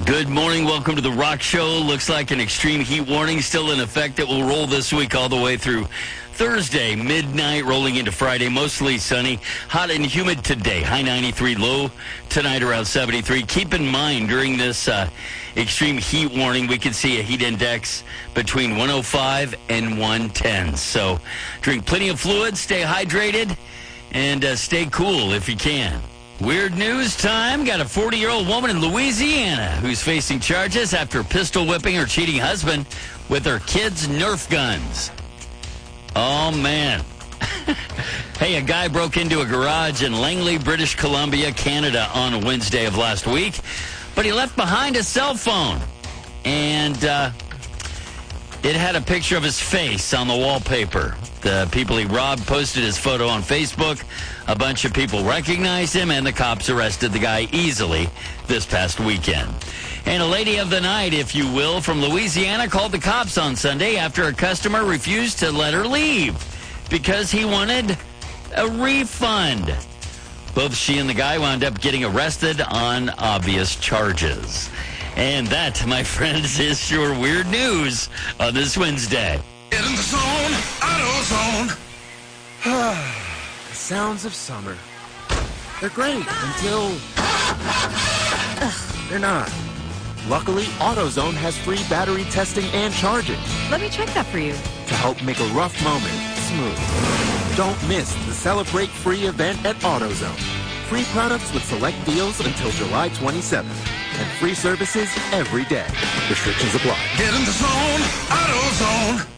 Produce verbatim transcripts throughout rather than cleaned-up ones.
Good morning. Welcome to the Rock Show. Looks like an extreme heat warning still in effect that will roll this week all the way through Thursday, midnight, rolling into Friday. Mostly sunny, hot and humid today. High ninety-three, low tonight around seventy-three. Keep in mind, during this uh, extreme heat warning, we can see a heat index between one oh five and one ten. So drink plenty of fluids, stay hydrated, and uh, stay cool if you can. Weird news time. Got a forty-year-old woman in Louisiana who's facing charges after pistol whipping her cheating husband with her kids' Nerf guns. Oh, man. Hey, a guy broke into a garage in Langley, British Columbia, Canada on Wednesday of last week, but he left behind a cell phone, and uh, it had a picture of his face on the wallpaper. The people he robbed posted his photo on Facebook. A bunch of people recognized him, and the cops arrested the guy easily this past weekend. And a lady of the night, if you will, from Louisiana called the cops on Sunday after a customer refused to let her leave because he wanted a refund. Both she and the guy wound up getting arrested on obvious charges. And that, my friends, is sure weird news on this Wednesday. Get in the zone, auto zone. The sounds of summer. They're great until they're not. Luckily, AutoZone has free battery testing and charging Let me check that for you. to help make a rough moment smooth. Don't miss the Celebrate Free event at AutoZone. Free products with select deals until July twenty-seventh. And free services every day. Restrictions apply. Get in the zone, auto zone.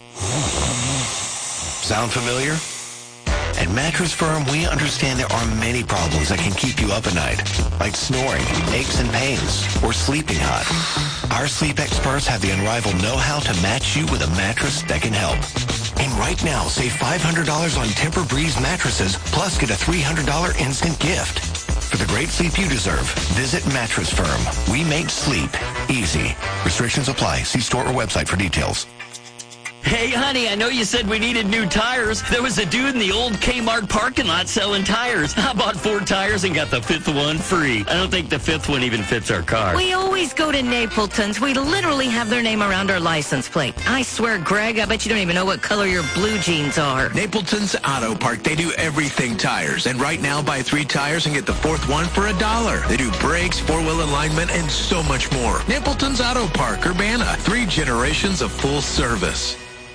Sound familiar? At Mattress Firm, we understand there are many problems that can keep you up at night, like snoring, aches and pains, or sleeping hot. Our sleep experts have the unrivaled know-how to match you with a mattress that can help. And right now, save five hundred dollars on Tempur-Breeze mattresses, plus get a three hundred dollars instant gift. For the great sleep you deserve, visit Mattress Firm. We make sleep easy. Restrictions apply. See store or website for details. Hey, honey, I know you said we needed new tires. There was a dude in the old Kmart parking lot selling tires. I bought four tires and got the fifth one free. I don't think the fifth one even fits our car. We always go to Napleton's. We literally have their name around our license plate. I swear, Greg, I bet you don't even know what color your blue jeans are. Napleton's Auto Park. They do everything tires. And right now, buy three tires and get the fourth one for a dollar. They do brakes, four-wheel alignment, and so much more. Napleton's Auto Park, Urbana. Three generations of full service.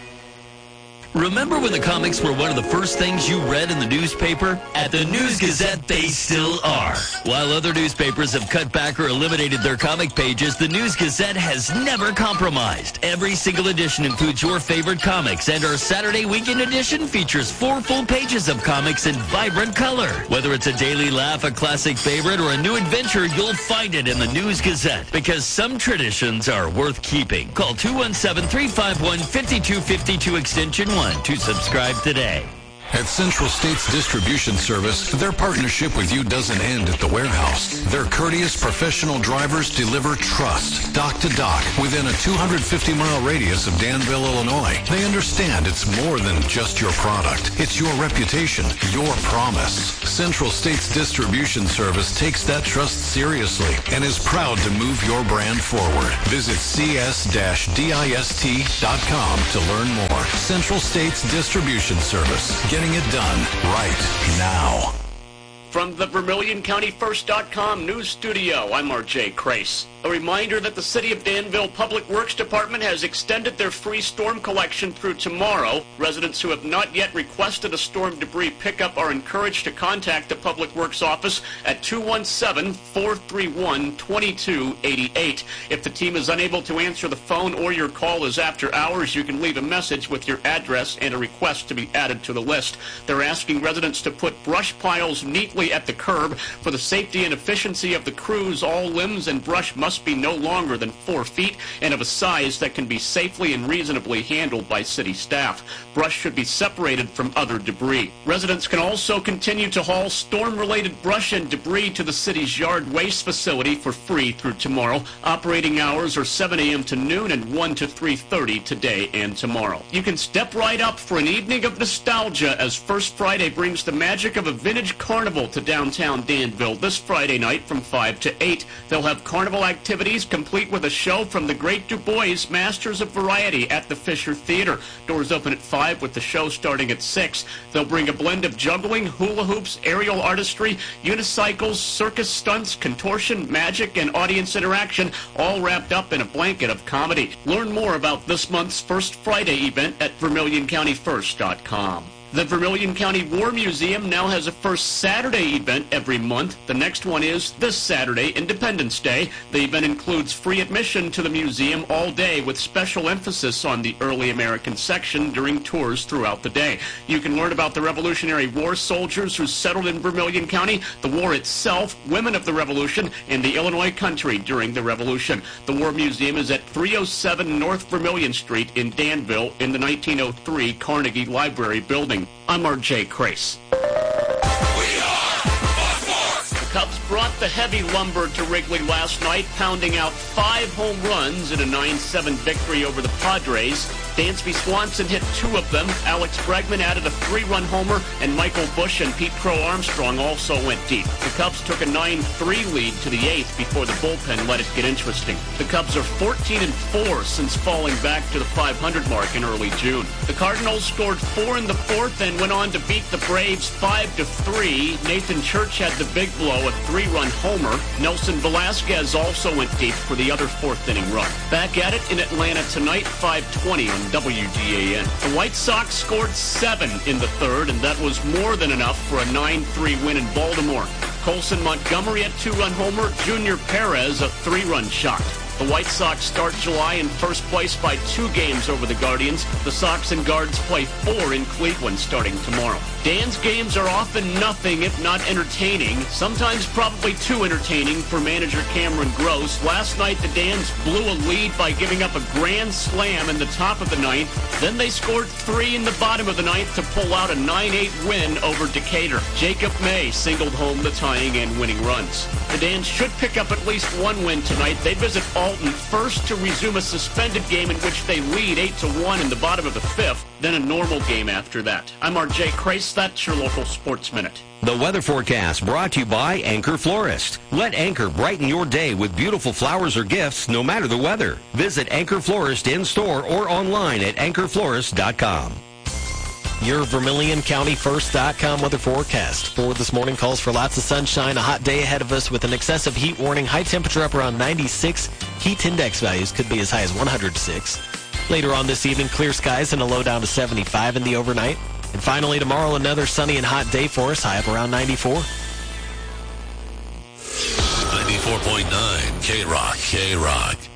Remember when the comics were one of the first things you read in the newspaper? At the News-Gazette, they still are. While other newspapers have cut back or eliminated their comic pages, the News-Gazette has never compromised. Every single edition includes your favorite comics, and our Saturday weekend edition features four full pages of comics in vibrant color. Whether it's a daily laugh, a classic favorite, or a new adventure, you'll find it in the News-Gazette, because some traditions are worth keeping. Call two one seven, three five one, five two five two extension one. To subscribe today. At Central States Distribution Service, their partnership with you doesn't end at the warehouse. Their courteous professional drivers deliver trust, dock to dock, within a two hundred fifty mile radius of Danville, Illinois. They understand it's more than just your product. It's your reputation, your promise. Central States Distribution Service takes that trust seriously and is proud to move your brand forward. Visit c s dash dist dot com to learn more. Central States Distribution Service. Getting it done right now. From the Vermilion County First dot com news studio, I'm R J Crace. A reminder that the City of Danville Public Works Department has extended their free storm collection through tomorrow. Residents who have not yet requested a storm debris pickup are encouraged to contact the Public Works office at two one seven, four three one, two two eight eight. If the team is unable to answer the phone or your call is after hours, you can leave a message with your address and a request to be added to the list. They're asking residents to put brush piles neatly at the curb. For the safety and efficiency of the crews, all limbs and brush must be no longer than four feet and of a size that can be safely and reasonably handled by city staff. Brush should be separated from other debris. Residents can also continue to haul storm-related brush and debris to the city's yard waste facility for free through tomorrow. Operating hours are seven a m to noon and one to three thirty today and tomorrow. You can step right up for an evening of nostalgia as First Friday brings the magic of a vintage carnival to downtown Danville this Friday night from five to eight. They'll have carnival activities complete with a show from the Great Du Bois Masters of Variety at the Fisher Theater. Doors open at five with the show starting at six. They'll bring a blend of juggling, hula hoops, aerial artistry, unicycles, circus stunts, contortion, magic, and audience interaction, all wrapped up in a blanket of comedy. Learn more about this month's First Friday event at Vermilion County First dot com. The Vermilion County War Museum now has a First Saturday event every month. The next one is this Saturday, Independence Day. The event includes free admission to the museum all day with special emphasis on the early American section during tours throughout the day. You can learn about the Revolutionary War soldiers who settled in Vermilion County, the war itself, women of the Revolution, and the Illinois country during the Revolution. The War Museum is at three oh seven North Vermilion Street in Danville in the nineteen oh three Carnegie Library building. I'm R J Crace. We are Fox Sports. The Cubs brought the heavy lumber to Wrigley last night, pounding out five home runs in a nine seven victory over the Padres. Dansby Swanson hit two of them. Alex Bregman added a three-run homer, and Michael Busch and Pete Crow Armstrong also went deep. The Cubs took a nine three lead to the eighth before the bullpen let it get interesting. The Cubs are fourteen and four since falling back to the five hundred mark in early June. The Cardinals scored four in the fourth and went on to beat the Braves five to three. Nathan Church had the big blow, a three-run homer. Nelson Velasquez also went deep for the other fourth-inning run. Back at it in Atlanta tonight, five twenty on W G A N. The White Sox scored seven in the third, and that was more than enough for a nine three win in Baltimore. Colson Montgomery a two-run homer, Junior Perez a three-run shot. The White Sox start July in first place by two games over the Guardians. The Sox and Guards play four in Cleveland starting tomorrow. Dan's games are often nothing if not entertaining, sometimes probably too entertaining for manager Cameron Gross. Last night the Dans blew a lead by giving up a grand slam in the top of the ninth. Then they scored three in the bottom of the ninth to pull out a nine eight win over Decatur. Jacob May singled home the tying and winning runs. The Dans should pick up at least one win tonight. They visit Alton first to resume a suspended game in which they lead eight to one in the bottom of the fifth, then a normal game after that. I'm R J Crace. That's your local Sports Minute. The weather forecast brought to you by Anchor Florist. Let Anchor brighten your day with beautiful flowers or gifts no matter the weather. Visit Anchor Florist in store or online at anchor florist dot com. Your Vermilion County First dot com weather forecast for this morning calls for lots of sunshine, a hot day ahead of us with an excessive heat warning, high temperature up around ninety-six. Heat index values could be as high as one hundred six. Later on this evening, clear skies and a low down to seventy-five in the overnight. And finally tomorrow, another sunny and hot day for us, high up around ninety-four. ninety-four point nine K-Rock, K-Rock.